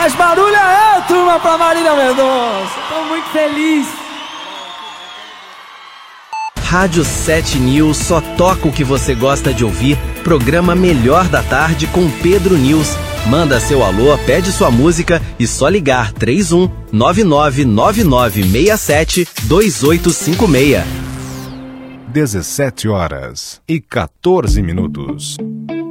Faz barulho aí, turma, pra Marília Mendonça. Tô muito feliz. Rádio 7 News só toca o que você gosta de ouvir. Programa Melhor da Tarde com Pedro News. Manda seu alô, pede sua música e só ligar 31 999967 2856. 17 horas e 14 minutos.